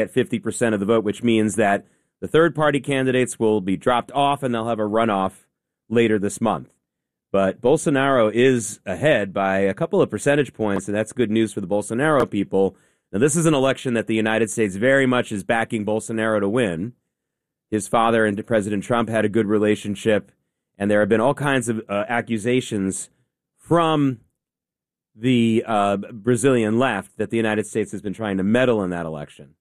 at 50% of the vote, which means that the third-party candidates will be dropped off and they'll have a runoff later this month. But Bolsonaro is ahead by a couple of percentage points, and that's good news for the Bolsonaro people. Now, this is an election that the United States very much is backing Bolsonaro to win. His father and President Trump had a good relationship, and there have been all kinds of accusations from the Brazilian left that the United States has been trying to meddle in that election.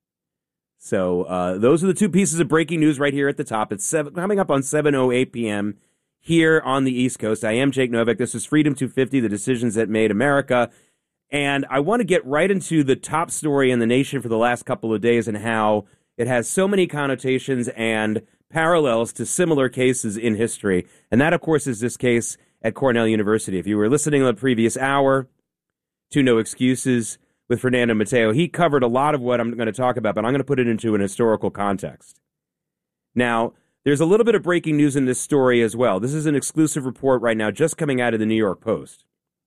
So those are the two pieces of breaking news right here at the top. It's coming up on 7:08 p.m. here on the East Coast. I am Jake Novak. This is Freedom 250, the decisions that made America. And I want to get right into the top story in the nation for the last couple of days and how it has so many connotations and parallels to similar cases in history. And that, of course, is this case at Cornell University. If you were listening in the previous hour to No Excuses with Fernando Mateo, he covered a lot of what I'm going to talk about, but I'm going to put it into an historical context. Now, there's a little bit of breaking news in this story as well. This is an exclusive report right now just coming out of the New York Post.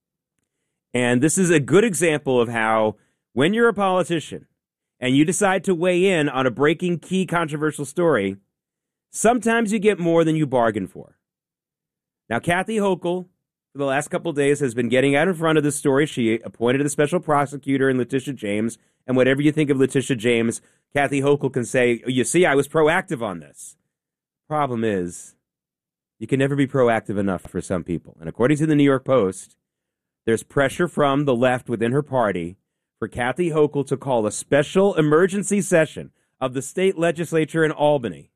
And this is a good example of how when you're a politician and you decide to weigh in on a breaking key controversial story, sometimes you get more than you bargain for. Now, Kathy Hochul, for the last couple of days, has been getting out in front of this story. She appointed a special prosecutor in Letitia James. And whatever you think of Letitia James, Kathy Hochul can say, you see, I was proactive on this. Problem is, you can never be proactive enough for some people. And according to the New York Post, there's pressure from the left within her party for Kathy Hochul to call a special emergency session of the state legislature in Albany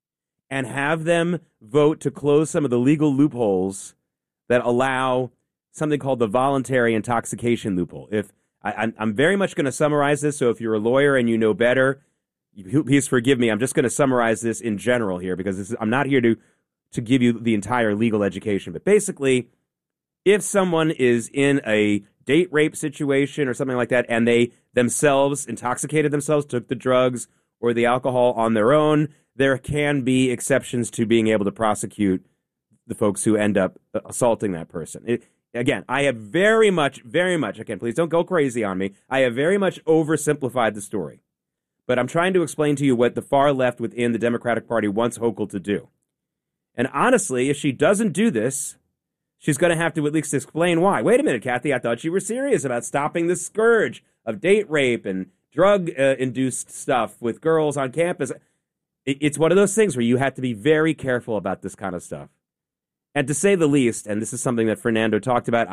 and have them vote to close some of the legal loopholes that allow something called the voluntary intoxication loophole. I'm very much going to summarize this, so if you're a lawyer and you know better, please forgive me. I'm just going to summarize this in general here because I'm not here to give you the entire legal education. But basically, if someone is in a date rape situation or something like that, and they themselves intoxicated themselves, took the drugs or the alcohol on their own, there can be exceptions to being able to prosecute the folks who end up assaulting that person. Again, I have very much, again, please don't go crazy on me. I have very much oversimplified the story. But I'm trying to explain to you what the far left within the Democratic Party wants Hochul to do. And honestly, if she doesn't do this, she's going to have to at least explain why. Wait a minute, Kathy, I thought you were serious about stopping the scourge of date rape and drug-induced stuff with girls on campus. It's one of those things where you have to be very careful about this kind of stuff. And to say the least, and this is something that Fernando talked about,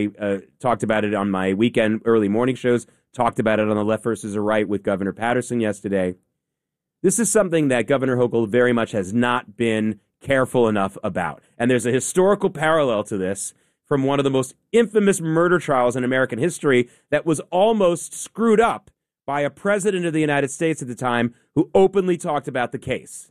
I talked about it on my weekend early morning shows, talked about it on the Left versus the Right with Governor Patterson yesterday. This is something that Governor Hochul very much has not been careful enough about. And there's a historical parallel to this from one of the most infamous murder trials in American history that was almost screwed up by a president of the United States at the time who openly talked about the case.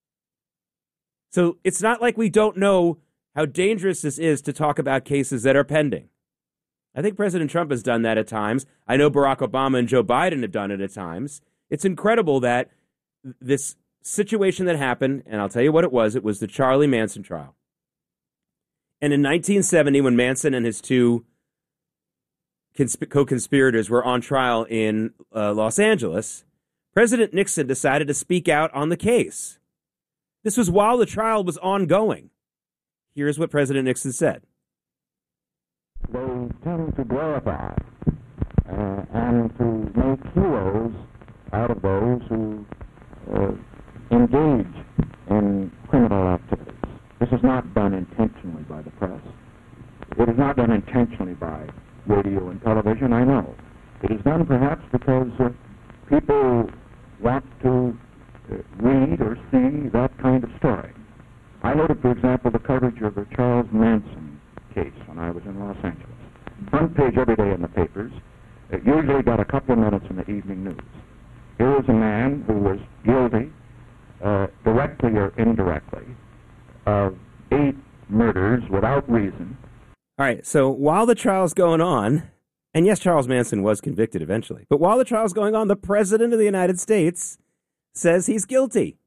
So it's not like we don't know how dangerous this is to talk about cases that are pending. I think President Trump has done that at times. I know Barack Obama and Joe Biden have done it at times. It's incredible that this situation that happened, and I'll tell you what it was the Charlie Manson trial. And in 1970, when Manson and his two co-conspirators were on trial in Los Angeles, President Nixon decided to speak out on the case. This was while the trial was ongoing. Here's what President Nixon said. They tend to glorify and to make heroes out of those who engage in criminal activities. This is not done intentionally by the press. It is not done intentionally by radio and television, I know. It is done perhaps because people want to read or see that kind of story. I noted, for example, the coverage of the Charles Manson case when I was in Los Angeles. Front page every day in the papers. It usually got a couple of minutes in the evening news. Here was a man who was guilty, directly or indirectly, of 8 murders without reason. All right, so while the trial's going on, and yes, Charles Manson was convicted eventually, but while the trial's going on, the President of the United States says he's guilty.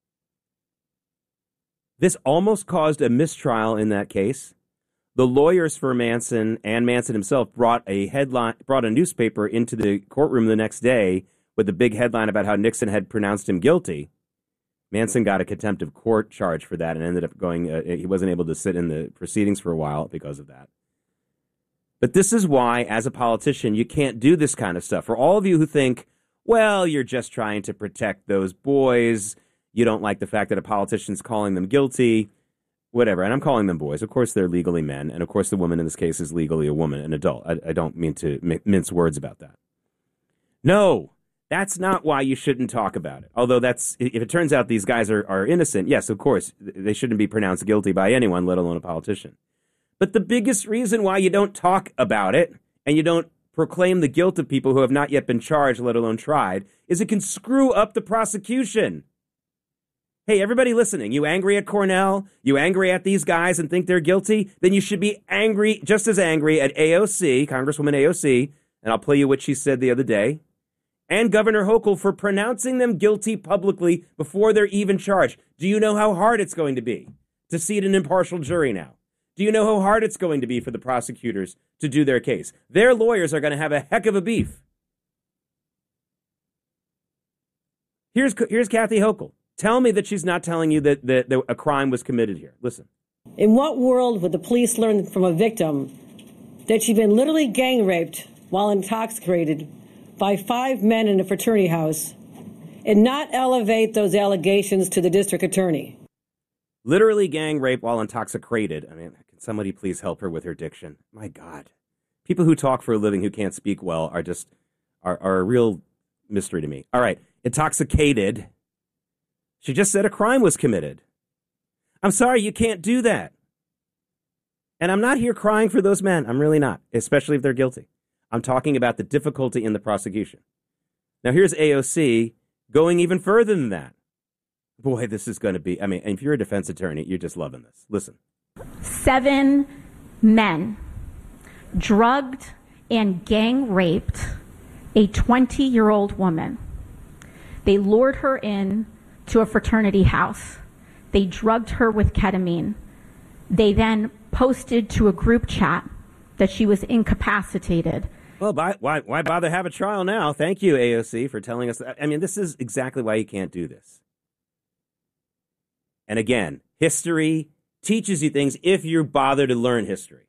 This almost caused a mistrial in that case. The lawyers for Manson and Manson himself brought a newspaper into the courtroom the next day with the big headline about how Nixon had pronounced him guilty. Manson got a contempt of court charge for that and ended up going, he wasn't able to sit in the proceedings for a while because of that. But this is why, as a politician, you can't do this kind of stuff. For all of you who think, well, you're just trying to protect those boys, you don't like the fact that a politician's calling them guilty, whatever. And I'm calling them boys. Of course, they're legally men. And of course, the woman in this case is legally a woman, an adult. I don't mean to mince words about that. No, that's not why you shouldn't talk about it. Although if it turns out these guys are innocent, yes, of course, they shouldn't be pronounced guilty by anyone, let alone a politician. But the biggest reason why you don't talk about it and you don't proclaim the guilt of people who have not yet been charged, let alone tried, is it can screw up the prosecution. Hey, everybody listening, you angry at Cornell? You angry at these guys and think they're guilty? Then you should be angry, just as angry at AOC, Congresswoman AOC, and I'll play you what she said the other day, and Governor Hochul for pronouncing them guilty publicly before they're even charged. Do you know how hard it's going to be to seat an impartial jury now? Do you know how hard it's going to be for the prosecutors to do their case? Their lawyers are going to have a heck of a beef. Here's Kathy Hochul. Tell me that she's not telling you that a crime was committed here. Listen. In what world would the police learn from a victim that she'd been literally gang raped while intoxicated by 5 men in a fraternity house and not elevate those allegations to the district attorney? Literally gang rape while intoxicated. I mean, can somebody please help her with her diction? My God. People who talk for a living who can't speak well are a real mystery to me. All right. Intoxicated. She just said a crime was committed. I'm sorry, you can't do that. And I'm not here crying for those men. I'm really not, especially if they're guilty. I'm talking about the difficulty in the prosecution. Now, here's AOC going even further than that. Boy, this is going to be, I mean, if you're a defense attorney, you're just loving this. Listen. 7 men drugged and gang raped a 20-year-old woman. They lured her in to a fraternity house. They drugged her with ketamine. They then posted to a group chat that she was incapacitated. Well, why bother have a trial now? Thank you, AOC, for telling us that. I mean, this is exactly why you can't do this. And again, history teaches you things if you bother to learn history.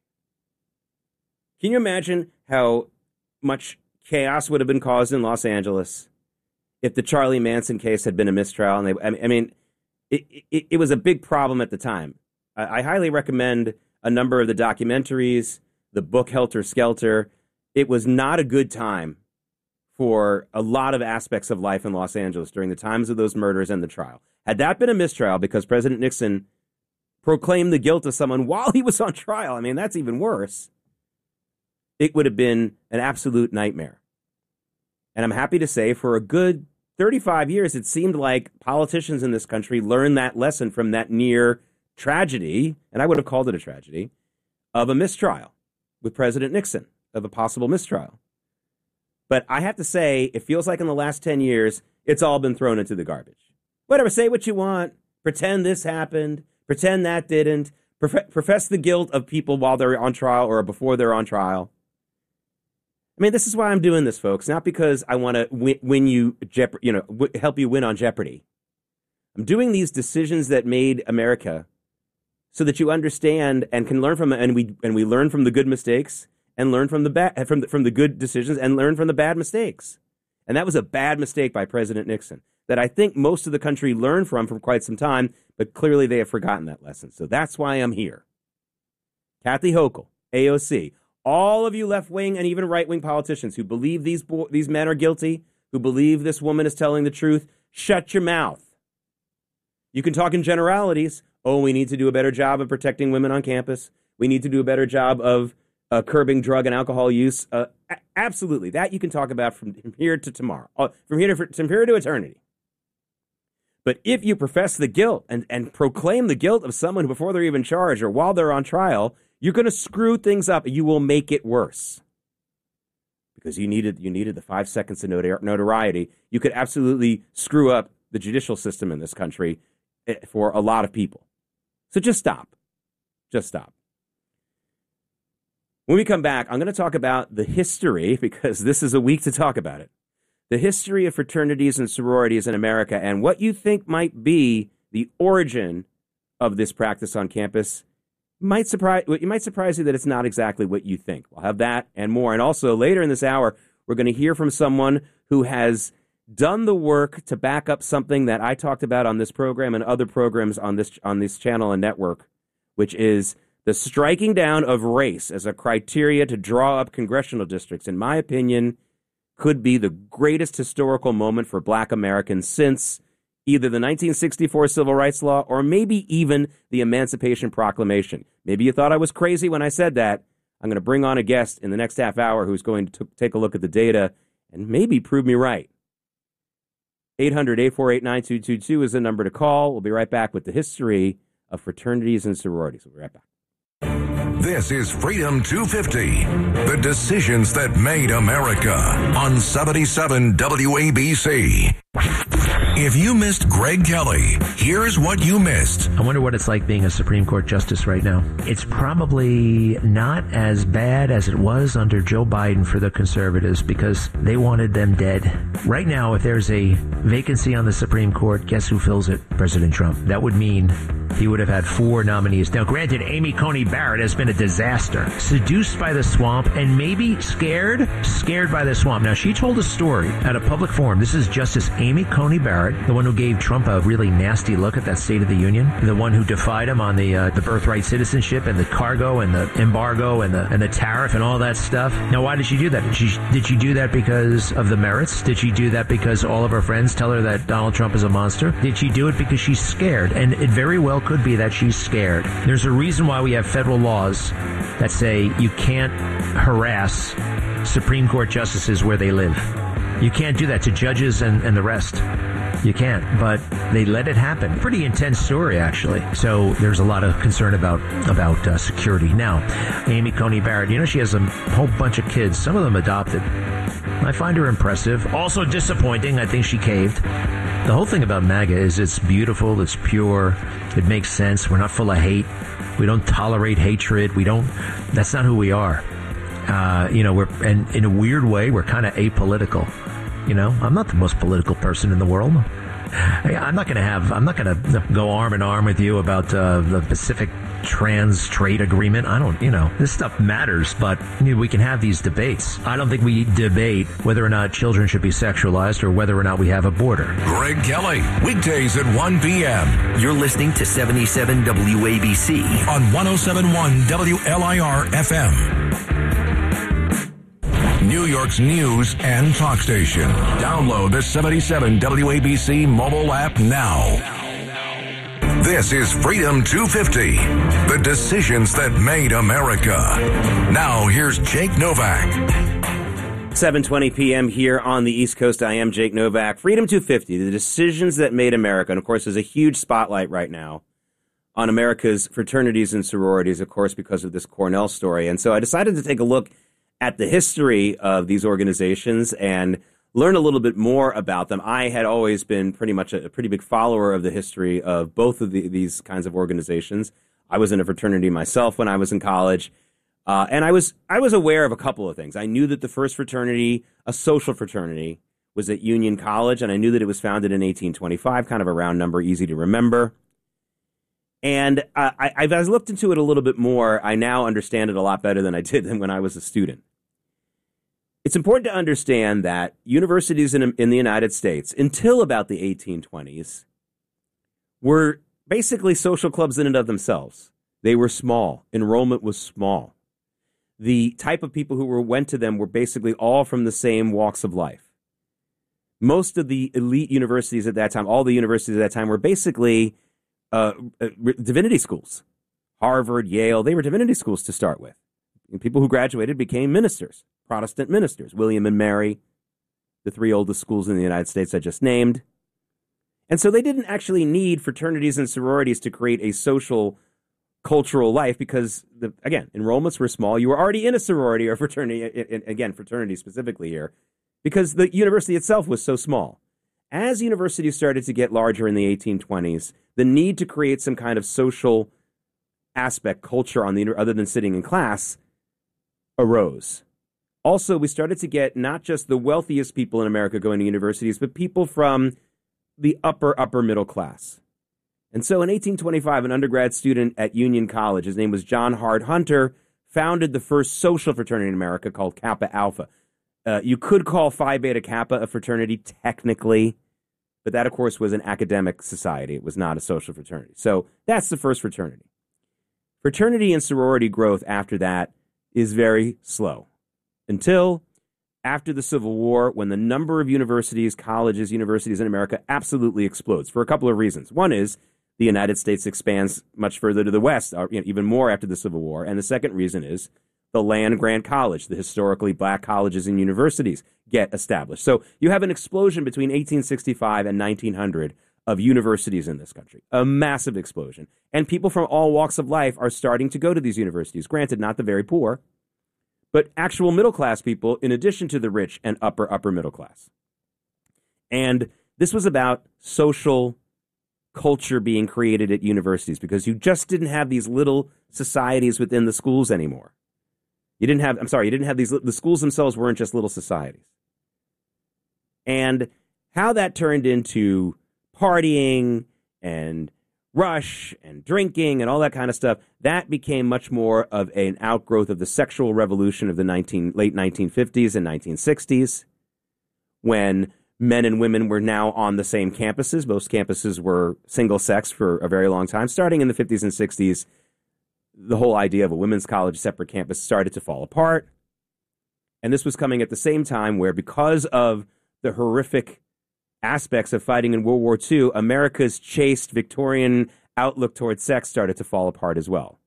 Can you imagine how much chaos would have been caused in Los Angeles if the Charlie Manson case had been a mistrial? And it was a big problem at the time. I highly recommend a number of the documentaries, the book Helter Skelter. It was not a good time for a lot of aspects of life in Los Angeles during the times of those murders and the trial. Had that been a mistrial because President Nixon proclaimed the guilt of someone while he was on trial, I mean, that's even worse. It would have been an absolute nightmare. And I'm happy to say for a good 35 years, it seemed like politicians in this country learned that lesson from that near tragedy, and I would have called it a tragedy, of a mistrial with President Nixon, of a possible mistrial. But I have to say, it feels like in the last 10 years, it's all been thrown into the garbage. Whatever, say what you want, pretend this happened, pretend that didn't, profess the guilt of people while they're on trial or before they're on trial. I mean, this is why I'm doing this, folks, not because I want to win you, help you win on Jeopardy. I'm doing these decisions that made America so that you understand and can learn from it, and we learn from the good mistakes and learn from the bad from the good decisions and learn from the bad mistakes. And that was a bad mistake by President Nixon that I think most of the country learned from for quite some time, but clearly they have forgotten that lesson. So that's why I'm here. Kathy Hochul, AOC, all of you left-wing and even right-wing politicians who believe these men are guilty, who believe this woman is telling the truth, shut your mouth. You can talk in generalities. Oh, we need to do a better job of protecting women on campus. We need to do a better job of curbing drug and alcohol use. Absolutely. That you can talk about from here to tomorrow, from here to eternity. But if you profess the guilt and proclaim the guilt of someone before they're even charged or while they're on trial, you're going to screw things up. You will make it worse. Because you needed the 5 seconds of notoriety. You could absolutely screw up the judicial system in this country for a lot of people. So just stop. Just stop. When we come back, I'm going to talk about the history, because this is a week to talk about it. the history of fraternities and sororities in America and what you think might be the origin of this practice on campus. It might surprise you that it's not exactly what you think. We'll have that and more. And also later in this hour, we're going to hear from someone who has done the work to back up something that I talked about on this program and other programs on this channel and network, which is the striking down of race as a criteria to draw up congressional districts. In my opinion, could be the greatest historical moment for Black Americans since either the 1964 Civil Rights Law or maybe even the Emancipation Proclamation. Maybe you thought I was crazy when I said that. I'm going to bring on a guest in the next half hour who's going to take a look at the data and maybe prove me right. 800-848-9222 is the number to call. We'll be right back with the history of fraternities and sororities. We'll be right back. This is Freedom 250, the decisions that made America on 77 WABC. If you missed Greg Kelly, here's what you missed. I wonder what it's like being a Supreme Court justice right now. It's probably not as bad as it was under Joe Biden for the conservatives because they wanted them dead. Right now, if there's a vacancy on the Supreme Court, guess who fills it? President Trump. That would mean he would have had 4 nominees. Now, granted, Amy Coney Barrett has been a disaster. Seduced by the swamp and maybe scared by the swamp. Now, she told a story at a public forum. This is Justice Amy Coney Barrett, the one who gave Trump a really nasty look at that State of the Union, the one who defied him on the birthright citizenship and the cargo and the embargo and the tariff and all that stuff. Now, why did she do that? Did she do that because of the merits? Did she do that because all of her friends tell her that Donald Trump is a monster? Did she do it because she's scared? And it very well could be that she's scared. There's a reason why we have federal laws that say you can't harass Supreme Court justices where they live. You can't do that to judges and the rest. You can't, but they let it happen. Pretty intense story, actually. So there's a lot of concern about security. Now, Amy Coney Barrett, she has a whole bunch of kids, some of them adopted. I find her impressive. Also disappointing. I think she caved. The whole thing about MAGA is it's beautiful, it's pure, it makes sense. We're not full of hate. We don't tolerate hatred. That's not who we are. And in a weird way, we're kind of apolitical. I'm not the most political person in the world. I'm not going to go arm in arm with you about the Pacific Trans Trade Agreement. This stuff matters, but we can have these debates. I don't think we debate whether or not children should be sexualized or whether or not we have a border. Greg Kelly, weekdays at 1 p.m. You're listening to 77 WABC on 107.1 WLIR FM. New York's news and talk station. Download the 77 WABC mobile app now. This is Freedom 250, the decisions that made America. Now, here's Jake Novak. 7:20 p.m. here on the East Coast. I am Jake Novak. Freedom 250, the decisions that made America. And, of course, there's a huge spotlight right now on America's fraternities and sororities, of course, because of this Cornell story. And so I decided to take a look at the history of these organizations and learn a little bit more about them. I had always been pretty much a pretty big follower of the history of both of these kinds of organizations. I was in a fraternity myself when I was in college, and I was aware of a couple of things. I knew that the first fraternity, a social fraternity, was at Union College, and I knew that it was founded in 1825, kind of a round number, easy to remember. And I've looked into it a little bit more. I now understand it a lot better than I did when I was a student. It's important to understand that universities in the United States, until about the 1820s, were basically social clubs in and of themselves. They were small. Enrollment was small. The type of people who went to them were basically all from the same walks of life. Most of the elite universities at that time, all the universities at that time, were basically divinity schools. Harvard, Yale, they were divinity schools to start with. And people who graduated became ministers, Protestant ministers. William and Mary, the 3 oldest schools in the United States I just named. And so they didn't actually need fraternities and sororities to create a social, cultural life because, again, enrollments were small. You were already in a sorority or fraternity, again, fraternity specifically here, because the university itself was so small. As universities started to get larger in the 1820s, the need to create some kind of social aspect, culture other than sitting in class, arose. Also, we started to get not just the wealthiest people in America going to universities, but people from the upper middle class. And so in 1825, an undergrad student at Union College, his name was John Hart Hunter, founded the first social fraternity in America called Kappa Alpha. You could call Phi Beta Kappa a fraternity technically, but that, of course, was an academic society. It was not a social fraternity. So that's the first fraternity. Fraternity and sorority growth after that is very slow until after the Civil War, when the number of universities, colleges, universities in America absolutely explodes for a couple of reasons. One is the United States expands much further to the west, even more after the Civil War. And the second reason is the land-grant college, the historically black colleges and universities get established. So you have an explosion between 1865 and 1900 of universities in this country, a massive explosion. And people from all walks of life are starting to go to these universities. Granted, not the very poor, but actual middle-class people in addition to the rich and upper middle class. And this was about social culture being created at universities because you just didn't have these little societies within the schools anymore. The schools themselves weren't just little societies. And how that turned into partying and rush and drinking and all that kind of stuff, that became much more of an outgrowth of the sexual revolution of the late 1950s and 1960s, when men and women were now on the same campuses. Most campuses were single sex for a very long time. Starting in the 50s and 60s, the whole idea of a women's college, separate campus started to fall apart. And this was coming at the same time where, because of the horrific aspects of fighting in World War II, America's chaste Victorian outlook towards sex started to fall apart as well.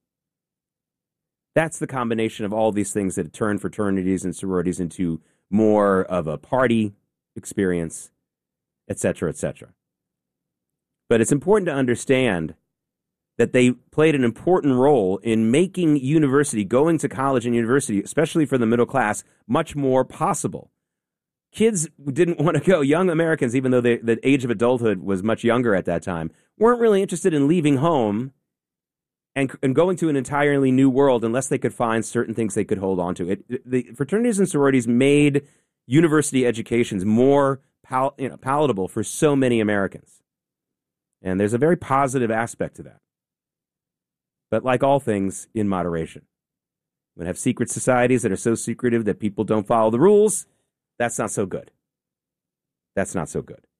That's the combination of all these things that had turned fraternities and sororities into more of a party experience, et cetera, et cetera. But it's important to understand that they played an important role in making university, going to college and university, especially for the middle class, much more possible. Kids didn't want to go. Young Americans, even though the age of adulthood was much younger at that time, weren't really interested in leaving home and going to an entirely new world unless they could find certain things they could hold on to. The fraternities and sororities made university educations more palatable for so many Americans. And there's a very positive aspect to that. But like all things, in moderation. When you have secret societies that are so secretive that people don't follow the rules, that's not so good. That's not so good.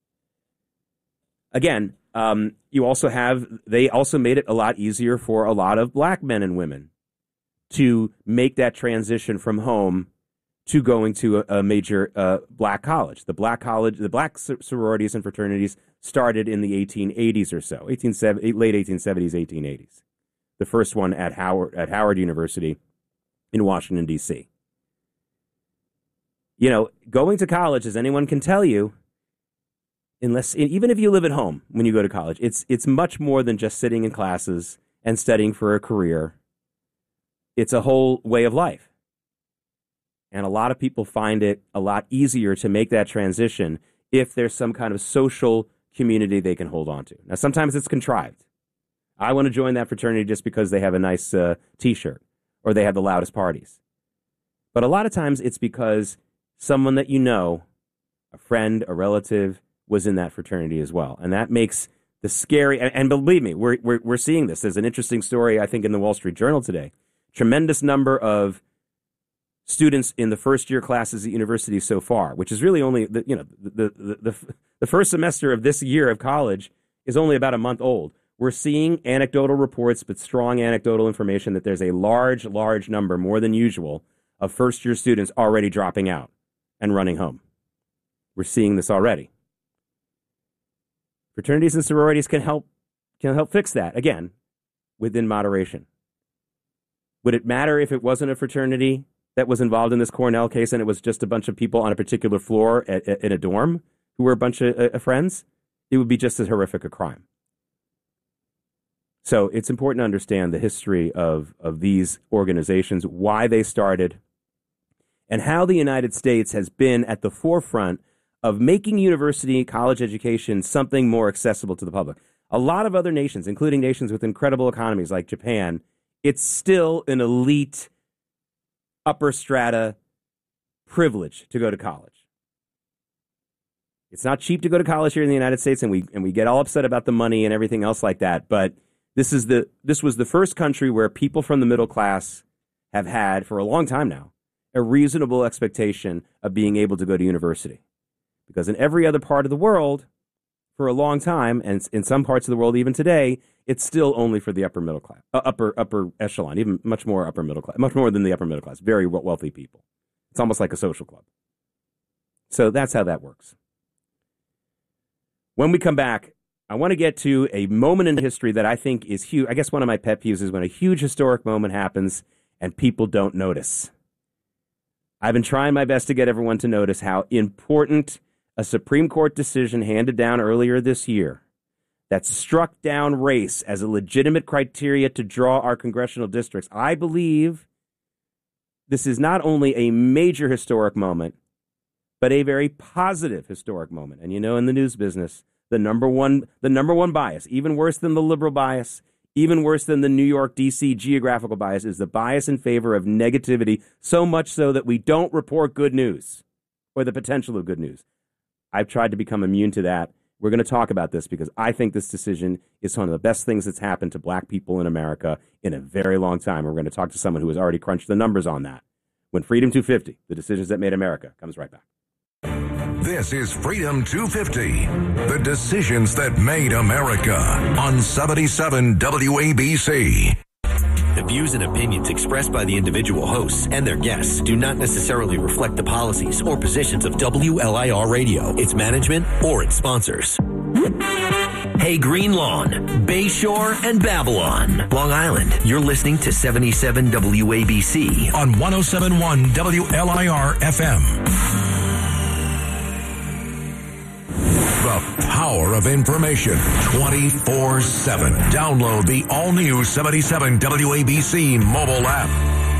Again, they also made it a lot easier for a lot of black men and women to make that transition from home to going to a major black college. The black sororities and fraternities started in the 1880s or so, late 1870s, 1880s. The first one at Howard University in Washington, D.C. You know, going to college, as anyone can tell you, even if you live at home when you go to college, it's much more than just sitting in classes and studying for a career. It's a whole way of life. And a lot of people find it a lot easier to make that transition if there's some kind of social community they can hold on to. Now, sometimes it's contrived. I want to join that fraternity just because they have a nice T-shirt or they have the loudest parties. But a lot of times it's because someone that you know, a friend, a relative, was in that fraternity as well. And that makes the scary, and believe me, we're seeing this. There's an interesting story, I think, in the Wall Street Journal today. Tremendous number of students in the first-year classes at universities so far, which is really only, the first semester of this year of college is only about a month old. We're seeing anecdotal reports, but strong anecdotal information that there's a large number, more than usual, of first-year students already dropping out and running home. We're seeing this already. Fraternities and sororities can help fix that, again, within moderation. Would it matter if it wasn't a fraternity that was involved in this Cornell case and it was just a bunch of people on a particular floor in a dorm who were a bunch of friends? It would be just as horrific a crime. So it's important to understand the history of these organizations, why they started, and how the United States has been at the forefront of making university, college education something more accessible to the public. A lot of other nations, including nations with incredible economies like Japan, it's still an elite, upper strata, privilege to go to college. It's not cheap to go to college here in the United States, and we get all upset about the money and everything else like that. But this was the first country where people from the middle class have had, for a long time now, a reasonable expectation of being able to go to university. Because in every other part of the world, for a long time, and in some parts of the world even today, it's still only for the upper middle class, upper echelon, even much more upper middle class, much more than the upper middle class, very wealthy people. It's almost like a social club. So that's how that works. When we come back, I want to get to a moment in history that I think is huge. I guess one of my pet peeves is when a huge historic moment happens and people don't notice. I've been trying my best to get everyone to notice how important a Supreme Court decision handed down earlier this year that struck down race as a legitimate criteria to draw our congressional districts. I believe this is not only a major historic moment, but a very positive historic moment. And you know, in the news business, the number one bias, even worse than the liberal bias, even worse than the New York, D.C. geographical bias, is the bias in favor of negativity, so much so that we don't report good news or the potential of good news. I've tried to become immune to that. We're going to talk about this because I think this decision is one of the best things that's happened to black people in America in a very long time. We're going to talk to someone who has already crunched the numbers on that. When Freedom 250, the decisions that made America, comes right back. This is Freedom 250, the decisions that made America, on 77 WABC. The views and opinions expressed by the individual hosts and their guests do not necessarily reflect the policies or positions of WLIR Radio, its management, or its sponsors. Hey, Green Lawn, Bayshore, and Babylon, Long Island. You're listening to 77 WABC on 107.1 WLIR FM. The power of information 24/7. Download the all-new 77 WABC mobile app.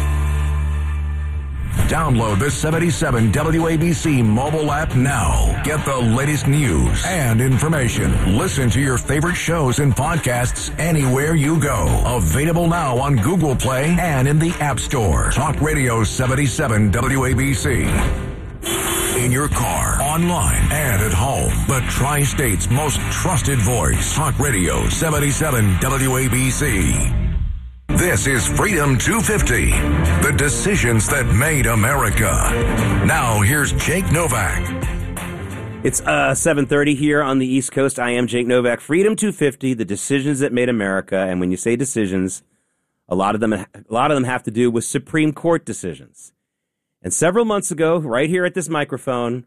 Download the 77 WABC mobile app now. Get the latest news and information. Listen to your favorite shows and podcasts anywhere you go. Available now on Google Play and in the App Store. Talk Radio 77 WABC. In your car, online, and at home. The Tri-State's most trusted voice. Talk Radio 77 WABC. This is Freedom 250, the decisions that made America. Now, here's Jake Novak. It's 7:30 here on the East Coast. I am Jake Novak. Freedom 250, the decisions that made America. And when you say decisions, a lot of them have to do with Supreme Court decisions. And several months ago, right here at this microphone,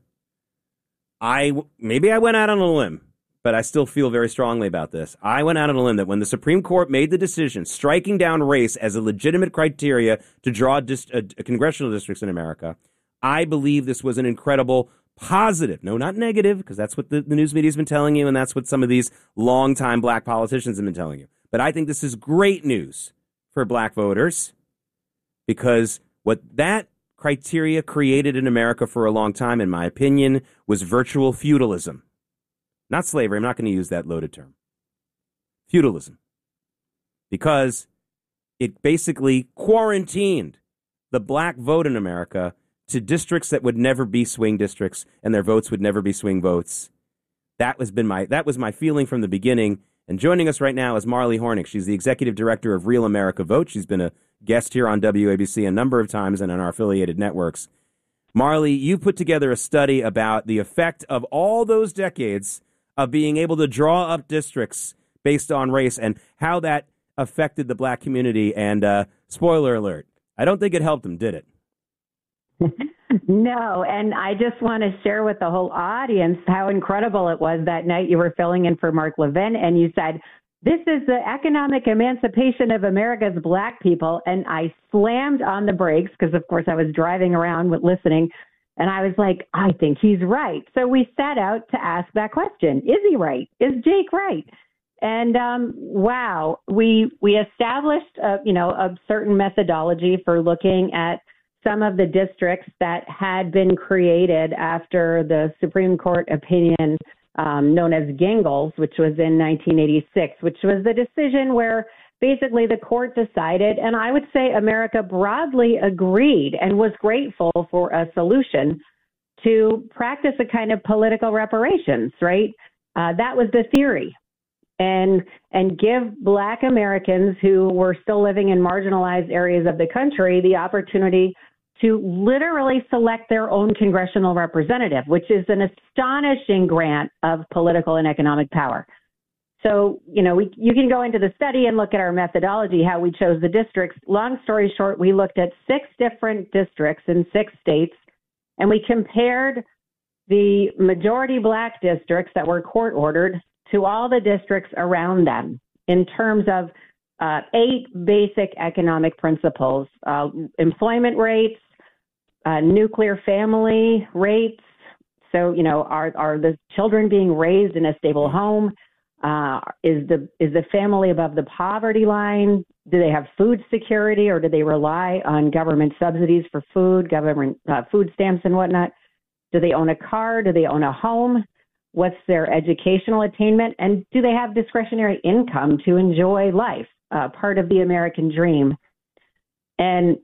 maybe I went out on a limb, but I still feel very strongly about this. I went out on a limb that when the Supreme Court made the decision striking down race as a legitimate criteria to draw congressional districts in America, I believe this was an incredible positive. No, not negative, because that's what the news media has been telling you, and that's what some of these longtime black politicians have been telling you. But I think this is great news for black voters, because what that criteria created in America for a long time, in my opinion, was virtual feudalism. Not slavery. I'm not going to use that loaded term. Feudalism. Because it basically quarantined the black vote in America to districts that would never be swing districts, and their votes would never be swing votes. That was my feeling from the beginning. And joining us right now is Marley Hornick. She's the executive director of Real America Vote. She's been a guest here on WABC a number of times and on our affiliated networks. Marley, you put together a study about the effect of all those decades of being able to draw up districts based on race and how that affected the black community. And spoiler alert, I don't think it helped them, did it? No, and I just want to share with the whole audience how incredible it was that night you were filling in for Mark Levin, and you said, this is the economic emancipation of America's black people, and I slammed on the brakes because, of course, I was driving around with listening, and I was like, I think he's right. So we set out to ask that question. Is he right? Is Jake right? And wow, we established a certain methodology for looking at some of the districts that had been created after the Supreme Court opinion known as Gingles, which was in 1986, which was the decision where basically the court decided, and I would say America broadly agreed and was grateful for a solution to practice a kind of political reparations, right? That was the theory. And give Black Americans who were still living in marginalized areas of the country the opportunity to literally select their own congressional representative, which is an astonishing grant of political and economic power. So, you can go into the study and look at our methodology, how we chose the districts. Long story short, we looked at 6 different districts in 6 states, and we compared the majority Black districts that were court ordered to all the districts around them in terms of 8 basic economic principles: employment rates, nuclear family rates. So, are the children being raised in a stable home? Is the family above the poverty line? Do they have food security, or do they rely on government subsidies for food, government food stamps and whatnot? Do they own a car? Do they own a home? What's their educational attainment? And do they have discretionary income to enjoy life, part of the American dream? And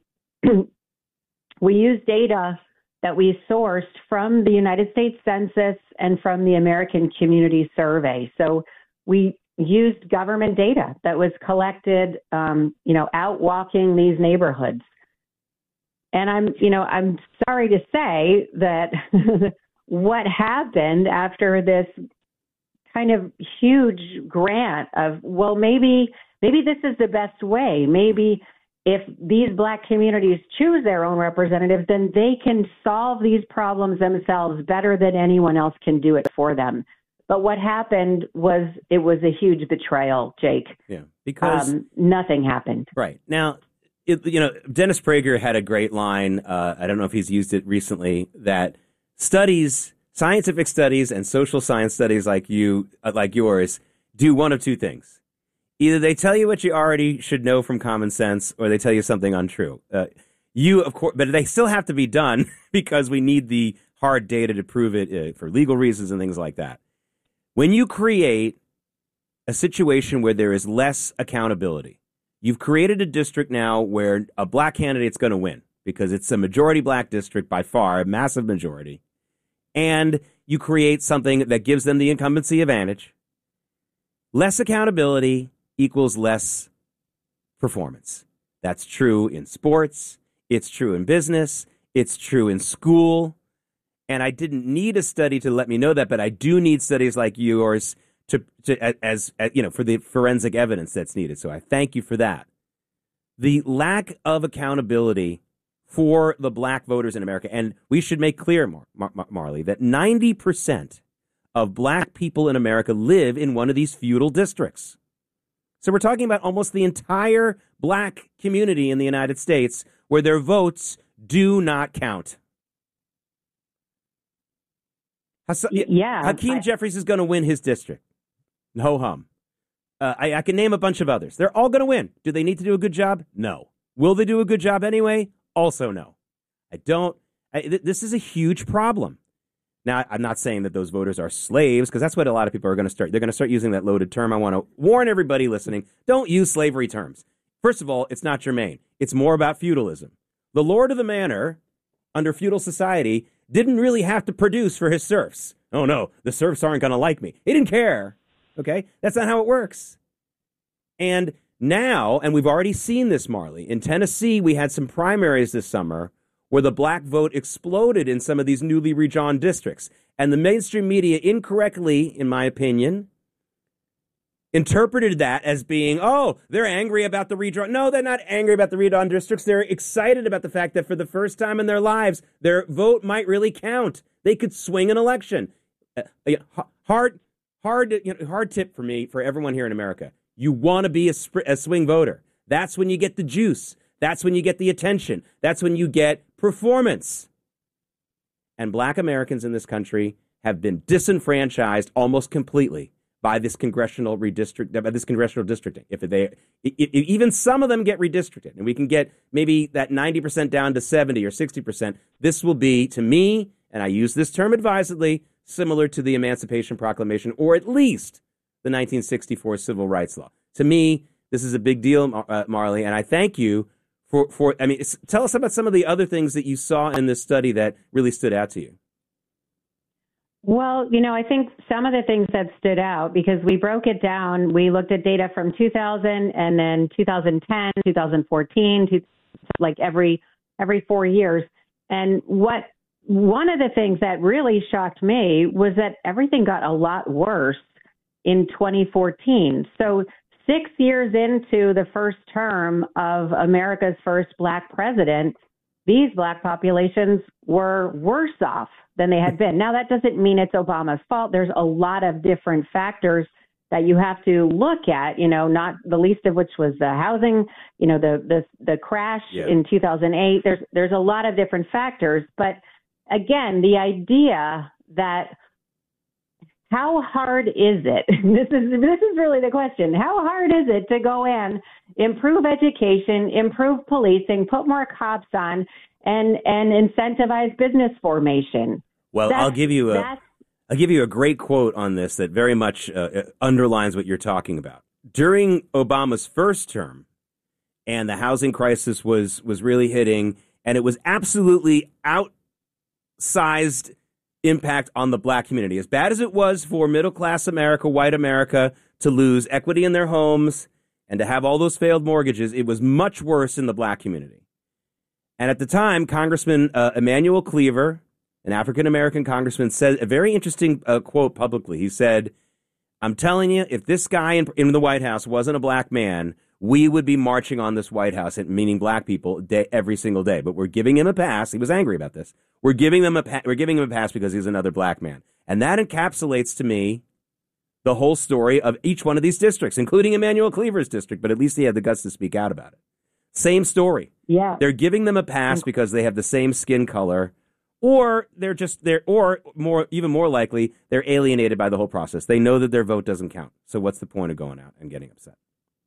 we use data that we sourced from the United States Census and from the American Community Survey. So we used government data that was collected, out walking these neighborhoods. And I'm sorry to say that what happened after this kind of huge grant of, well, maybe this is the best way. Maybe if these Black communities choose their own representatives, then they can solve these problems themselves better than anyone else can do it for them. But what happened was it was a huge betrayal, Jake. Yeah, because nothing happened. Right. Now, Dennis Prager had a great line. I don't know if he's used it recently, that studies, scientific studies and social science studies like yours, do one of 2 things. Either they tell you what you already should know from common sense, or they tell you something untrue. Of course, but they still have to be done because we need the hard data to prove it for legal reasons and things like that. When you create a situation where there is less accountability, you've created a district now where a Black candidate's going to win because it's a majority Black district by far, a massive majority. And you create something that gives them the incumbency advantage. Less accountability equals less performance. That's true in sports. It's true in business. It's true in school. And I didn't need a study to let me know that, but I do need studies like yours for the forensic evidence that's needed. So I thank you for that. The lack of accountability for the Black voters in America, and we should make clear, Marley, that 90% of Black people in America live in one of these feudal districts. So we're talking about almost the entire Black community in the United States where their votes do not count. Hakeem Jeffries is going to win his district. Ho-hum. I can name a bunch of others. They're all going to win. Do they need to do a good job? No. Will they do a good job anyway? Also no. This is a huge problem. Now, I'm not saying that those voters are slaves, because that's what a lot of people are going to start. They're going to start using that loaded term. I want to warn everybody listening, don't use slavery terms. First of all, it's not germane. It's more about feudalism. The lord of the manor, under feudal society, didn't really have to produce for his serfs. Oh, no, the serfs aren't going to like me. He didn't care. Okay? That's not how it works. And now, and we've already seen this, Marley, in Tennessee, we had some primaries this summer where the Black vote exploded in some of these newly redrawn districts. And the mainstream media incorrectly, in my opinion, interpreted that as being, oh, they're angry about the redrawn. No, they're not angry about the redrawn districts. They're excited about the fact that for the first time in their lives, their vote might really count. They could swing an election. Hard tip for me, for everyone here in America. You want to be a swing voter. That's when you get the juice. That's when you get the attention. That's when you get performance. And Black Americans in this country have been disenfranchised almost completely by this congressional districting. If even some of them get redistricted, and we can get maybe that 90% down to 70 or 60%, this will be, to me, and I use this term advisedly, similar to the Emancipation Proclamation, or at least the 1964 Civil Rights Law. To me, this is a big deal, Marley, and I thank you for. I mean, tell us about some of the other things that you saw in this study that really stood out to you. Well, I think some of the things that stood out, because we broke it down, we looked at data from 2000 and then 2010, 2014, like every 4 years. And one of the things that really shocked me was that everything got a lot worse in 2014. So 6 years into the first term of America's first Black president, these Black populations were worse off than they had been. Now, that doesn't mean it's Obama's fault. There's a lot of different factors that you have to look at, not the least of which was the housing, the crash in 2008. There's a lot of different factors. But again, the idea that how hard is it? This is really the question. How hard is it to go in, improve education, improve policing, put more cops on, and incentivize business formation? Well, I'll give you a great quote on this that very much underlines what you're talking about. During Obama's first term, and the housing crisis was really hitting, and it was absolutely outsized impact on the Black community. As bad as it was for middle-class America, white America, to lose equity in their homes and to have all those failed mortgages, it was much worse in the Black community. And at the time, Congressman Emanuel Cleaver, an African-American congressman, said a very interesting quote publicly. He said, "I'm telling you, if this guy in the White House wasn't a Black man, we would be marching on this White House, meaning Black people, every single day. But we're giving him a pass." He was angry about this. We're giving him a pass because he's another Black man. And that encapsulates to me the whole story of each one of these districts, including Emanuel Cleaver's district. But at least he had the guts to speak out about it. Same story. Yeah. They're giving them a pass because they have the same skin color, or even more likely, they're alienated by the whole process. They know that their vote doesn't count. So what's the point of going out and getting upset?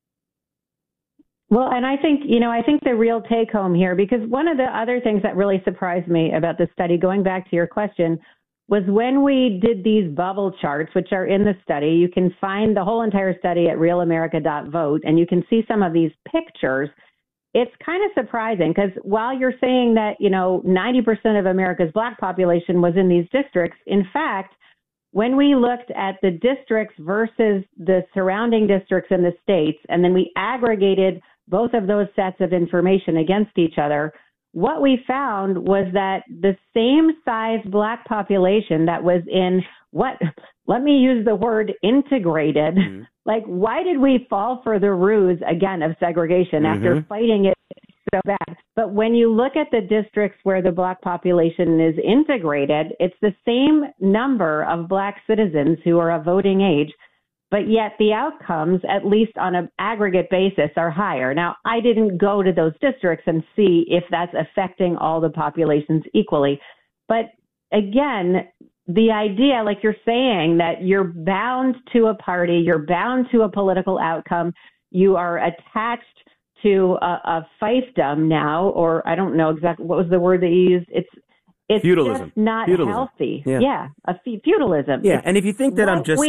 Well, and I think the real take home here, because one of the other things that really surprised me about this study, going back to your question, was when we did these bubble charts, which are in the study. You can find the whole entire study at realamerica.vote, and you can see some of these pictures. It's kind of surprising because while you're saying that, 90% of America's Black population was in these districts, in fact, when we looked at the districts versus the surrounding districts in the states, and then we aggregated both of those sets of information against each other, what we found was that the same size Black population that was in let me use the word integrated. Mm-hmm. Like, why did we fall for the ruse again of segregation after fighting it so bad? But when you look at the districts where the Black population is integrated, it's the same number of Black citizens who are of voting age, but yet the outcomes, at least on an aggregate basis, are higher. Now, I didn't go to those districts and see if that's affecting all the populations equally. But again, the idea, like you're saying, that you're bound to a party, you're bound to a political outcome, you are attached to a fiefdom now, or I don't know exactly what was the word that you used. It's feudalism. Just not healthy. Yeah, feudalism. Yeah, and if you think that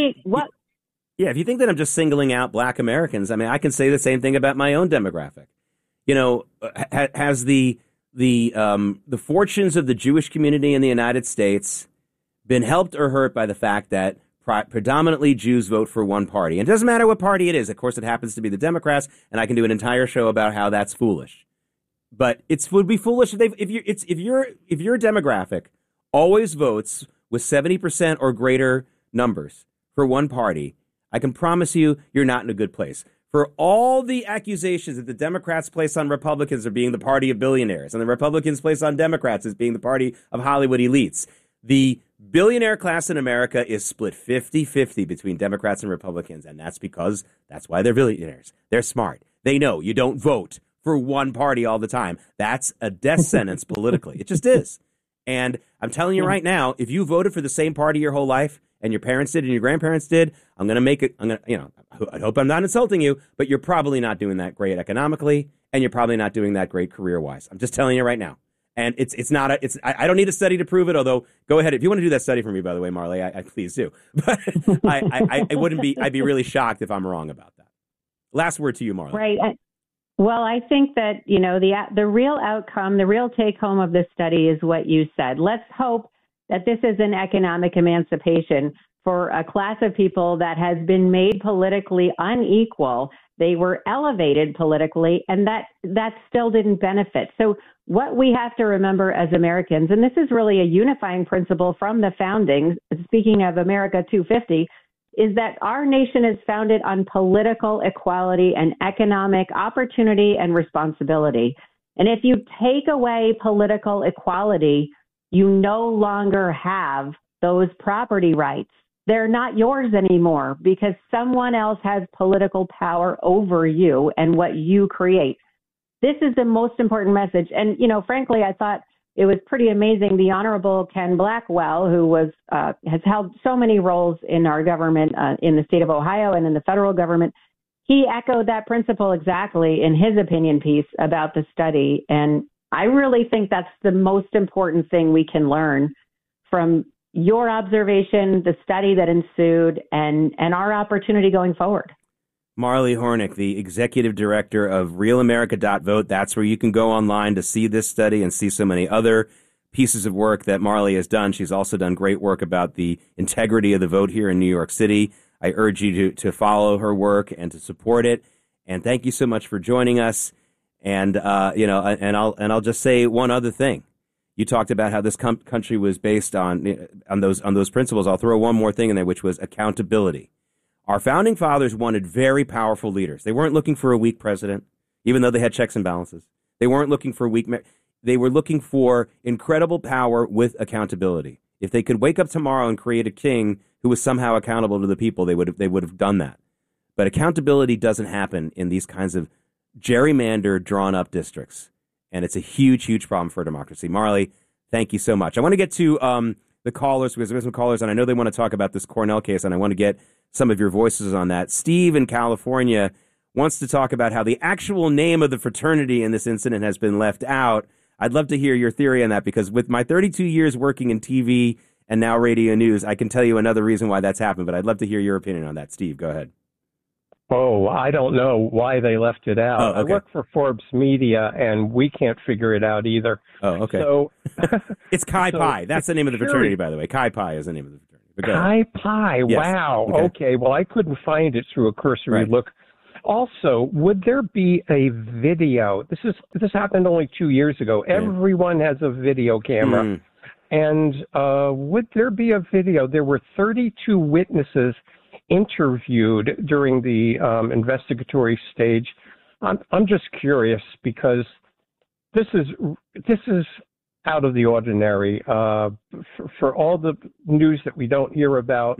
if you think that I'm just singling out Black Americans, I mean, I can say the same thing about my own demographic. Has the fortunes of the Jewish community in the United States been helped or hurt by the fact that predominantly Jews vote for one party? And it doesn't matter what party it is. Of course, it happens to be the Democrats, and I can do an entire show about how that's foolish. But it would be foolish if your demographic always votes with 70% or greater numbers for one party. I can promise you, you're not in a good place. For all the accusations that the Democrats place on Republicans as being the party of billionaires, and the Republicans place on Democrats as being the party of Hollywood elites, the billionaire class in America is split 50-50 between Democrats and Republicans, and that's why they're billionaires. They're smart. They know you don't vote for one party all the time. That's a death sentence politically. It just is. And I'm telling you right now, if you voted for the same party your whole life, and your parents did and your grandparents did, I hope I'm not insulting you, but you're probably not doing that great economically, and you're probably not doing that great career-wise. I'm just telling you right now. And I don't need a study to prove it, although go ahead. If you want to do that study for me, by the way, Marley, I please do. But I'd be really shocked if I'm wrong about that. Last word to you, Marla. Right. Well, I think that, the real outcome, the real take home of this study is what you said. Let's hope that this is an economic emancipation for a class of people that has been made politically unequal. They were elevated politically, and that still didn't benefit. So what we have to remember as Americans, and this is really a unifying principle from the founding, speaking of America 250, is that our nation is founded on political equality and economic opportunity and responsibility. And if you take away political equality, you no longer have those property rights. They're not yours anymore because someone else has political power over you and what you create. This is the most important message. And, frankly, I thought it was pretty amazing. The Honorable Ken Blackwell, who has held so many roles in our government, in the state of Ohio and in the federal government, he echoed that principle exactly in his opinion piece about the study. And I really think that's the most important thing we can learn from your observation, the study that ensued, and our opportunity going forward. Marlie Hornick, the executive director of realamerica.vote. That's where you can go online to see this study and see so many other pieces of work that Marlie has done. She's also done great work about the integrity of the vote here in New York City. I urge you to follow her work and to support it. And thank you so much for joining us. And I'll just say one other thing. You talked about how this country was based on those principles. I'll throw one more thing in there, which was accountability. Our founding fathers wanted very powerful leaders. They weren't looking for a weak president, even though they had checks and balances. They weren't looking for they were looking for incredible power with accountability. If they could wake up tomorrow and create a king who was somehow accountable to the people, they would have done that. But accountability doesn't happen in these kinds of gerrymandered, drawn-up districts. And it's a huge, huge problem for democracy. Marlie, thank you so much. I want to get to the callers, because there's some callers, and I know they want to talk about this Cornell case, and I want to get some of your voices on that. Steve in California wants to talk about how the actual name of the fraternity in this incident has been left out. I'd love to hear your theory on that, because with my 32 years working in TV and now radio news, I can tell you another reason why that's happened, but I'd love to hear your opinion on that. Steve, go ahead. Oh, I don't know why they left it out. Oh, okay. I work for Forbes Media, and we can't figure it out either. Oh, okay. So it's Chi Pi. That's the name of the fraternity, by the way. Chi Pi is the name of the fraternity. Chi Pi. Yes. Wow. Okay. Well, I couldn't find it through a cursory look. Also, would there be a video? This happened only 2 years ago. Yeah. Everyone has a video camera. And would there be a video? There were 32 witnesses interviewed during the investigatory stage. I'm just curious, because this is out of the ordinary. For all the news that we don't hear about,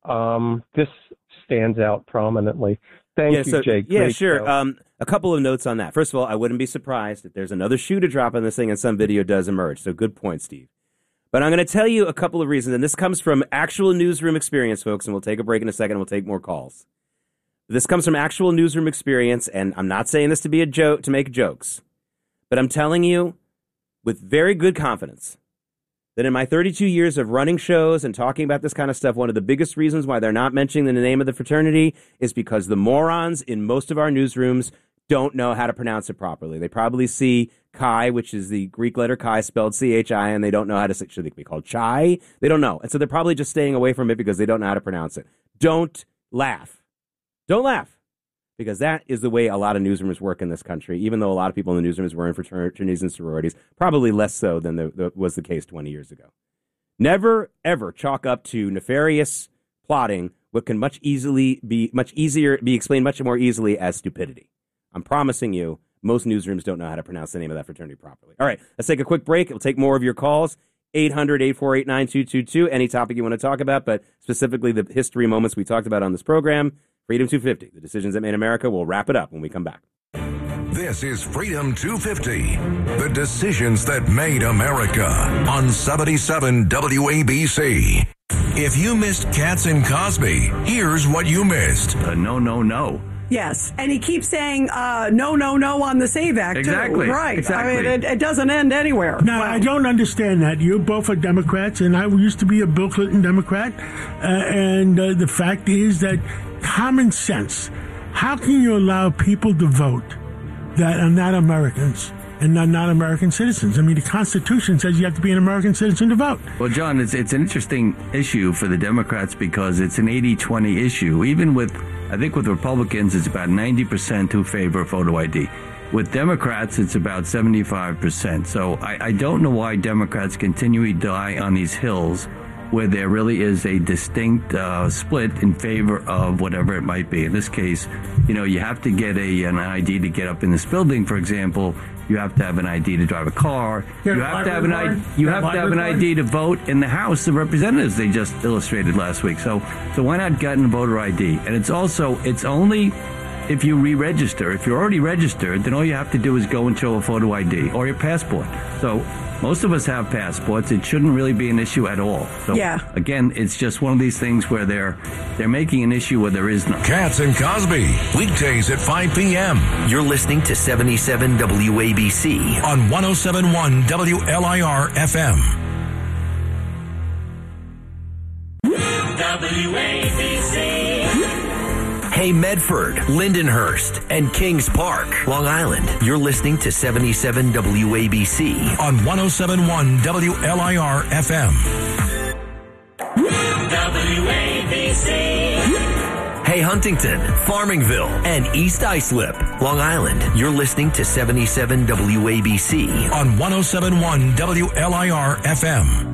this stands out prominently. Thank you, Jake. Yeah, sure. A couple of notes on that. First of all, I wouldn't be surprised if there's another shoe to drop on this thing and some video does emerge. So good point, Steve. But I'm going to tell you a couple of reasons, and this comes from actual newsroom experience, folks, and we'll take a break in a second and we'll take more calls. This comes from actual newsroom experience, and I'm not saying this to be a joke, to make jokes, but I'm telling you with very good confidence that in my 32 years of running shows and talking about this kind of stuff, one of the biggest reasons why they're not mentioning the name of the fraternity is because the morons in most of our newsrooms don't know how to pronounce it properly. They probably see Chi, which is the Greek letter Chi spelled C-H-I, and they don't know how to say, should it be called Chai? They don't know. And so they're probably just staying away from it because they don't know how to pronounce it. Don't laugh. Don't laugh. Because that is the way a lot of newsrooms work in this country, even though a lot of people in the newsrooms were in fraternities and sororities, probably less so than was the case 20 years ago. Never, ever chalk up to nefarious plotting what can much easier be explained much more easily as stupidity. I'm promising you, most newsrooms don't know how to pronounce the name of that fraternity properly. All right, let's take a quick break. We'll take more of your calls. 800-848-9222, any topic you want to talk about, but specifically the history moments we talked about on this program. Freedom 250, the decisions that made America. We'll wrap it up when we come back. This is Freedom 250, the decisions that made America on 77 WABC. If you missed Katz and Cosby, here's what you missed. No. Yes, and he keeps saying no on the SAVE Act, exactly. Too. Right. Exactly. I mean, it doesn't end anywhere. Now, I don't understand that. You both are Democrats, and I used to be a Bill Clinton Democrat. And the fact is that common sense, How can you allow people to vote that are not Americans and not American citizens? I mean, the Constitution says you have to be an American citizen to vote. Well, John, it's an interesting issue for the Democrats because it's an 80-20 issue. Even I think with Republicans, it's about 90% who favor photo ID. With Democrats, it's about 75%. So I don't know why Democrats continually die on these hills where there really is a distinct split in favor of whatever it might be. In this case, you have to get an ID to get up in this building, for example. You have to have an ID to drive a car. You have to have an ID to vote in the House of Representatives. They just illustrated last week. So why not get a voter ID? And it's only if you re-register. If you're already registered, then all you have to do is go and show a photo ID or your passport. So most of us have passports. It shouldn't really be an issue at all. So again, it's just one of these things where they're making an issue where there is none. Katz and Cosby, weekdays at 5 p.m. You're listening to 77 WABC on 107.1 WLIR FM. WABC. Hey Medford, Lindenhurst, and Kings Park, Long Island. You're listening to 77 WABC on 107.1 WLIR FM. WABC. Hey Huntington, Farmingville, and East Islip, Long Island. You're listening to 77 WABC on 107.1 WLIR FM.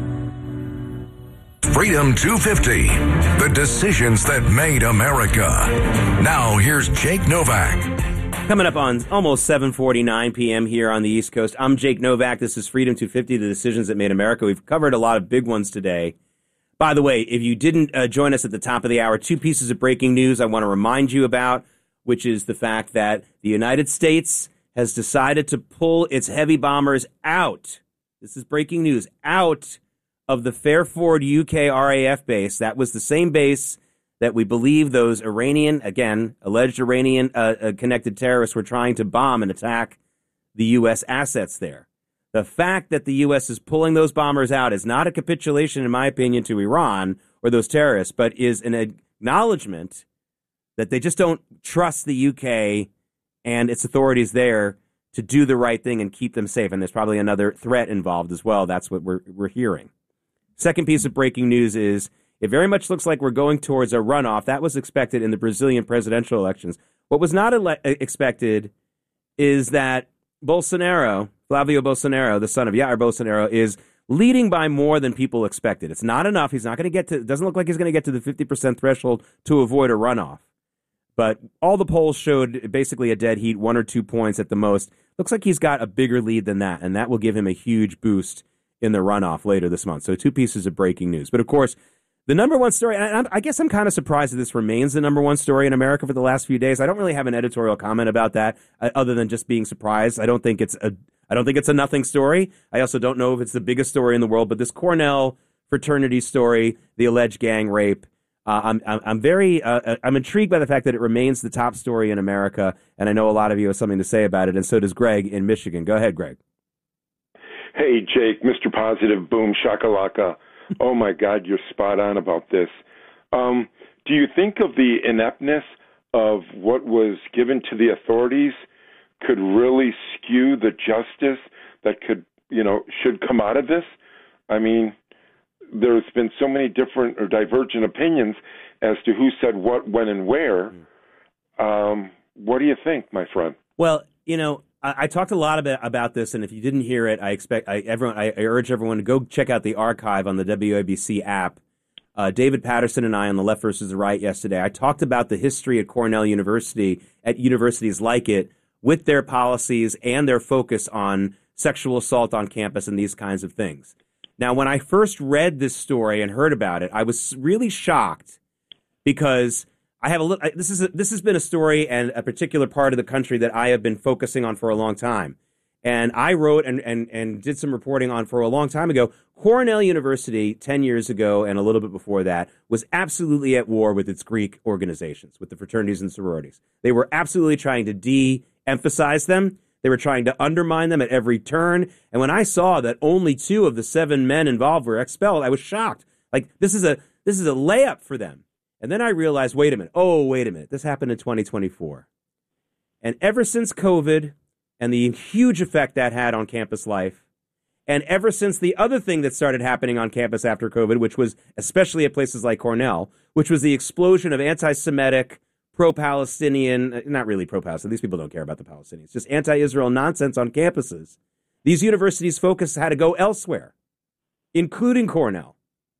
Freedom 250, the decisions that made America. Now, here's Jake Novak. Coming up on almost 7:49 p.m. here on the East Coast. I'm Jake Novak. This is Freedom 250, the decisions that made America. We've covered a lot of big ones today. By the way, if you didn't join us at the top of the hour, two pieces of breaking news I want to remind you about, which is the fact that the United States has decided to pull its heavy bombers out. This is breaking news, out of the Fairford, UK RAF base. That was the same base that we believe those alleged Iranian connected terrorists were trying to bomb and attack the U.S. assets there. The fact that the U.S. is pulling those bombers out is not a capitulation, in my opinion, to Iran or those terrorists, but is an acknowledgement that they just don't trust the UK and its authorities there to do the right thing and keep them safe. And there's probably another threat involved as well. That's what we're hearing. Second piece of breaking news is it very much looks like we're going towards a runoff. That was expected in the Brazilian presidential elections. What was not expected is that Flavio Bolsonaro, the son of Jair Bolsonaro, is leading by more than people expected. It's not enough. He's not going to get to, it doesn't look like he's going to get to the 50% threshold to avoid a runoff. But all the polls showed basically a dead heat, 1 or 2 points at the most. Looks like he's got a bigger lead than that, and that will give him a huge boost in the runoff later this month. So two pieces of breaking news. But of course, the number one story, and I guess I'm kind of surprised that this remains the number one story in America for the last few days. I don't really have an editorial comment about that other than just being surprised. I don't think it's a nothing story. I also don't know if it's the biggest story in the world, but this Cornell fraternity story, the alleged gang rape, I'm intrigued by the fact that it remains the top story in America, and I know a lot of you have something to say about it, and so does Greg in Michigan. Go ahead, Greg. Hey, Jake, Mr. Positive, boom, shakalaka. Oh, my God, you're spot on about this. Do you think of the ineptness of what was given to the authorities could really skew the justice that should come out of this? I mean, there's been so many different or divergent opinions as to who said what, when, and where. What do you think, my friend? Well, I talked a lot about this, and if you didn't hear it, I urge everyone to go check out the archive on the WABC app. David Patterson and I on the Left versus the Right yesterday, I talked about the history at Cornell University, at universities like it, with their policies and their focus on sexual assault on campus and these kinds of things. Now, when I first read this story and heard about it, I was really shocked because this has been a story and a particular part of the country that I have been focusing on for a long time. And I wrote and did some reporting on for a long time ago. Cornell University, 10 years ago and a little bit before that, was absolutely at war with its Greek organizations, with the fraternities and sororities. They were absolutely trying to de-emphasize them. They were trying to undermine them at every turn. And when I saw that only 2 of the 7 men involved were expelled, I was shocked. Like, this is a layup for them. And then I realized, wait a minute, this happened in 2024. And ever since COVID and the huge effect that had on campus life, and ever since the other thing that started happening on campus after COVID, which was especially at places like Cornell, which was the explosion of anti-Semitic, pro-Palestinian, not really pro-Palestinian, these people don't care about the Palestinians, just anti-Israel nonsense on campuses. These universities' focus had to go elsewhere, including Cornell.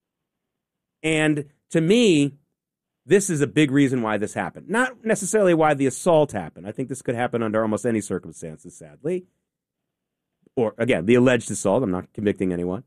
And to me, this is a big reason why this happened. Not necessarily why the assault happened. I think this could happen under almost any circumstances, sadly. Or, again, the alleged assault. I'm not convicting anyone.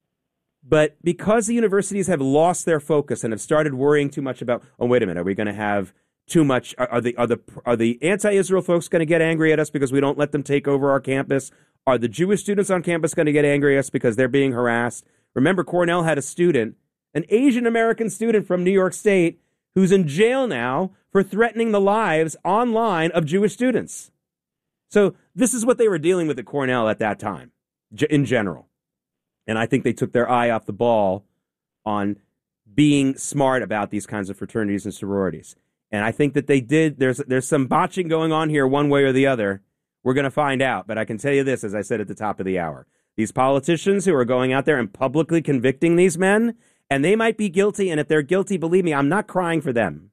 But because the universities have lost their focus and have started worrying too much about, oh, wait a minute, are we going to have too much? Are the anti-Israel folks going to get angry at us because we don't let them take over our campus? Are the Jewish students on campus going to get angry at us because they're being harassed? Remember, Cornell had a student, an Asian American student from New York State, who's in jail now for threatening the lives online of Jewish students. So this is what they were dealing with at Cornell at that time, in general. And I think they took their eye off the ball on being smart about these kinds of fraternities and sororities. And I think that they did. There's some botching going on here one way or the other. We're going to find out. But I can tell you this, as I said at the top of the hour. These politicians who are going out there and publicly convicting these men, and they might be guilty, and if they're guilty, believe me, I'm not crying for them.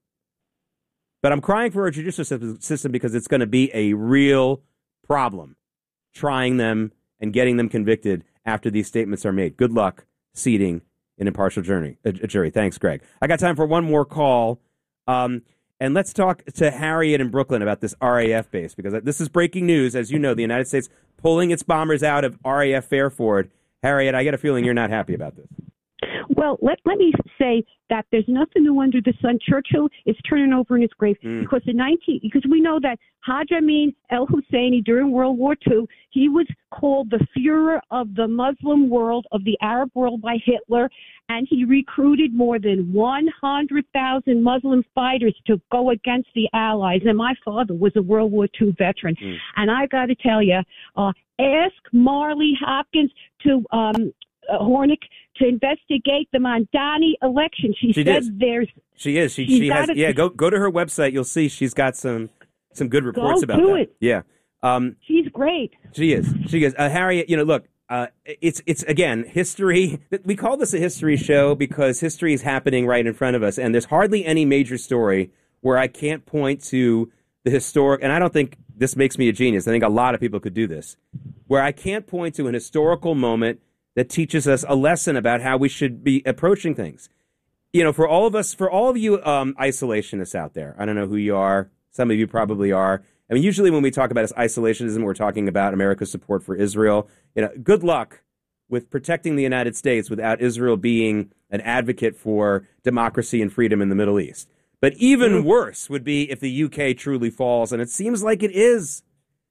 But I'm crying for our judicial system because it's going to be a real problem trying them and getting them convicted after these statements are made. Good luck seating an impartial jury. Thanks, Greg. I got time for one more call. And let's talk to Harriet in Brooklyn about this RAF base, because this is breaking news. As you know, the United States pulling its bombers out of RAF Fairford. Harriet, I get a feeling you're not happy about this. Well, let me say that there's nothing new under the sun. Churchill is turning over in his grave because because we know that Haj Amin el-Husseini during World War II, he was called the Führer of the Muslim world, of the Arab world by Hitler, and he recruited more than 100,000 Muslim fighters to go against the Allies. And my father was a World War II veteran. And I got to tell you, ask Marley Hopkins to Hornick to investigate the Mondani election. She said there's. She is. She has. Yeah, go to her website. You'll see she's got some good reports about that. Yeah. She's great. She is. Harriet, look, it's again, history. We call this a history show because history is happening right in front of us. And there's hardly any major story where I can't point to the historic, and I don't think this makes me a genius. I think a lot of people could do this, where I can't point to an historical moment that teaches us a lesson about how we should be approaching things. For all of you isolationists out there, I don't know who you are. Some of you probably are. I mean, usually when we talk about isolationism, we're talking about America's support for Israel. Good luck with protecting the United States without Israel being an advocate for democracy and freedom in the Middle East. But even worse would be if the UK truly falls, and it seems like it is.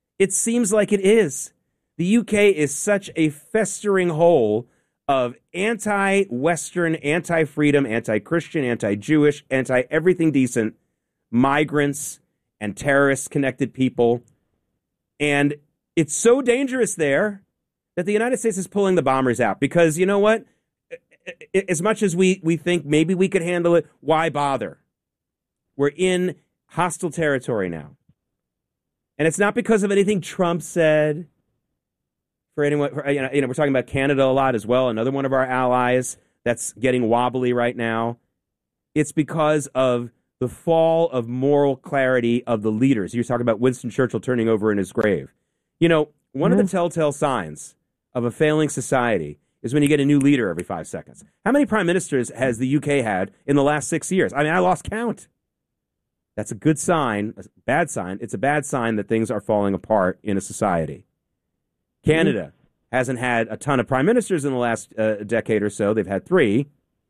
The UK is such a festering hole of anti-Western, anti-freedom, anti-Christian, anti-Jewish, anti-everything decent migrants and terrorist-connected people. And it's so dangerous there that the United States is pulling the bombers out because, you know what? As much as we think maybe we could handle it, why bother? We're in hostile territory now. And it's not because of anything Trump said. For anyone, we're talking about Canada a lot as well, another one of our allies that's getting wobbly right now. It's because of the fall of moral clarity of the leaders. You're talking about Winston Churchill turning over in his grave. One of the telltale signs of a failing society is when you get a new leader every 5 seconds. How many prime ministers has the UK had in the last 6 years? I mean, I lost count. That's a good sign, a bad sign. It's a bad sign that things are falling apart in a society. Canada hasn't had a ton of prime ministers in the last decade or so. They've had 3.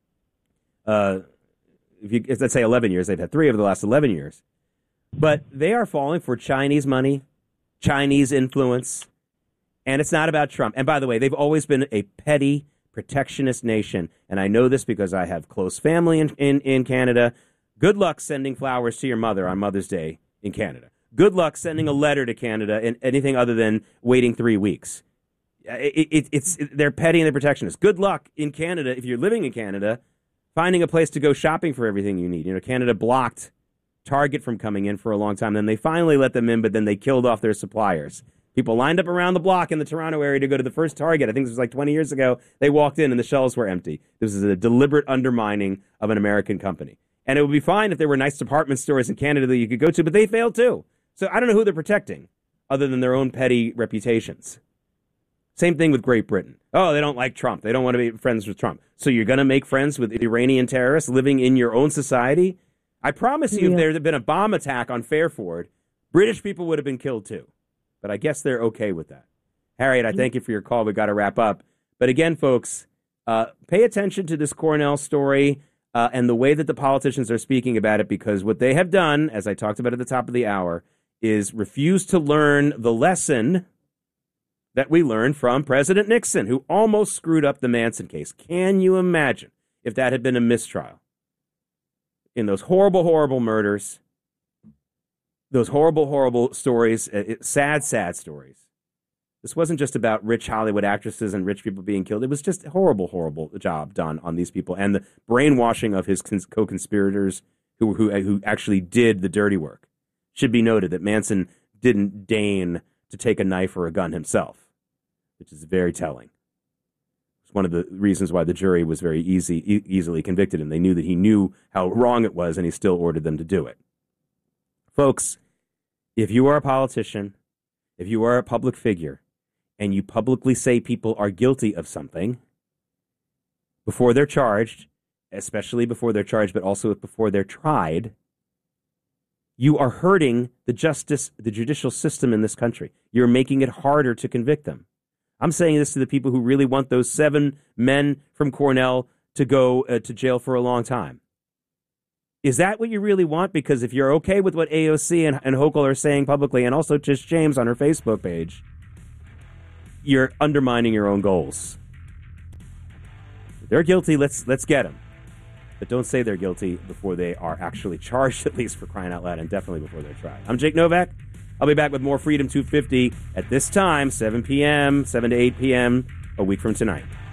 Let's say 11 years. They've had 3 over the last 11 years. But they are falling for Chinese money, Chinese influence, and it's not about Trump. And by the way, they've always been a petty, protectionist nation. And I know this because I have close family in Canada. Good luck sending flowers to your mother on Mother's Day in Canada. Good luck sending a letter to Canada and anything other than waiting 3 weeks. They're petty and they're protectionist. Good luck in Canada if you're living in Canada finding a place to go shopping for everything you need. Canada blocked Target from coming in for a long time. Then they finally let them in, but then they killed off their suppliers. People lined up around the block in the Toronto area to go to the first Target. I think this was like 20 years ago. They walked in and the shelves were empty. This is a deliberate undermining of an American company. And it would be fine if there were nice department stores in Canada that you could go to, but they failed too. So I don't know who they're protecting other than their own petty reputations. Same thing with Great Britain. Oh, they don't like Trump. They don't want to be friends with Trump. So you're going to make friends with Iranian terrorists living in your own society? I promise you, if there had been a bomb attack on Fairford, British people would have been killed too. But I guess they're okay with that. Harriet, I thank you for your call. We've got to wrap up. But again, folks, pay attention to this Cornell story and the way that the politicians are speaking about it, because what they have done, as I talked about at the top of the hour, is refuse to learn the lesson that we learned from President Nixon, who almost screwed up the Manson case. Can you imagine if that had been a mistrial? In those horrible, horrible murders, those horrible, horrible stories, sad, sad stories. This wasn't just about rich Hollywood actresses and rich people being killed. It was just a horrible, horrible job done on these people and the brainwashing of his co-conspirators who actually did the dirty work. Should be noted that Manson didn't deign to take a knife or a gun himself, which is very telling. It's one of the reasons why the jury was very easily convicted him. They knew that he knew how wrong it was, and he still ordered them to do it. Folks, if you are a politician, if you are a public figure, and you publicly say people are guilty of something before they're charged, especially before they're charged, but also before they're tried, you are hurting the judicial system in this country. You're making it harder to convict them. I'm saying this to the people who really want those 7 men from Cornell to go to jail for a long time. Is that what you really want? Because if you're okay with what AOC and Hochul are saying publicly, and also Tish James on her Facebook page, you're undermining your own goals. If they're guilty, let's get them. But don't say they're guilty before they are actually charged, at least, for crying out loud, and definitely before they're tried. I'm Jake Novak. I'll be back with more Freedom 250 at this time, 7 to 8 p.m., a week from tonight.